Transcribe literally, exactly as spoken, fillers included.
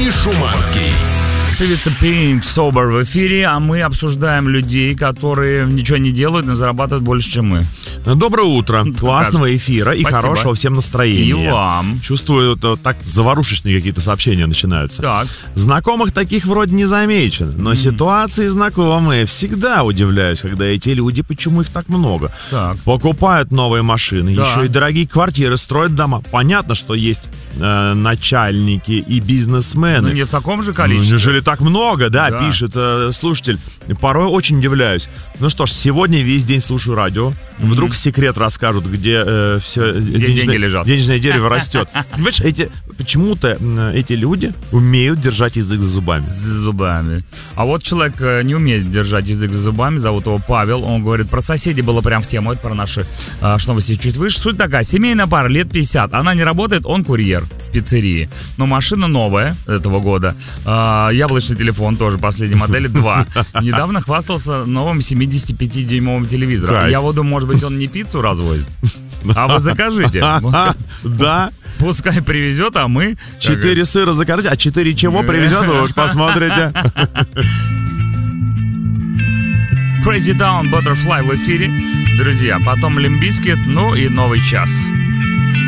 и Шуманский. Певица Pink Sober в эфире, а мы обсуждаем людей, которые ничего не делают, но зарабатывают больше, чем мы. Доброе утро. Классного кажется. эфира и Спасибо. Хорошего всем настроения. И вам. Чувствую, это так заварушечные какие-то сообщения начинаются. Так. Знакомых таких вроде не замечено, но mm-hmm. ситуации знакомые. Всегда удивляюсь, когда эти люди, почему их так много. Так. Покупают новые машины, да. еще и дорогие квартиры, строят дома. Понятно, что есть э, начальники и бизнесмены. Ну не в таком же количестве. Ну, неужели так много, да, да. пишет э, слушатель. Порой очень удивляюсь. Ну что ж, сегодня весь день слушаю радио. Mm-hmm. Вдруг секрет расскажут, где э, все где денежное, деньги лежат. денежное дерево растет. Понимаешь, эти, почему-то э, эти люди умеют держать язык за зубами. За зубами. А вот человек э, не умеет держать язык за зубами, зовут его Павел. Он говорит, про соседей было прям в тему, это про наши э, новости чуть выше. Суть такая, семейная пара, лет пятьдесят. Она не работает, он курьер в пиццерии. Но машина новая этого года. Э, яблочный телефон тоже последней модели, два. Недавно хвастался новым семидесятипятидюймовым телевизором. Кайф. Я вот думаю, может быть, он не пиццу развозит, а вы закажите. Да. Пускай привезет, а мы... Четыре сыра закажите, а четыре чего привезет, вы уж посмотрите. Crazy Town, Butterfly в эфире. Друзья, потом Limp Bizkit, ну и новый час.